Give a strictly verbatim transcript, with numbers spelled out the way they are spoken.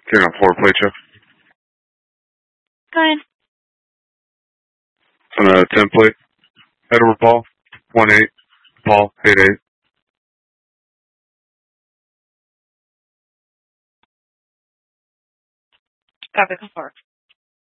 Turn on four plate check. Go ahead. On a ten plate. Edward Paul, one eight. Paul, eight eight. Copy, confirm.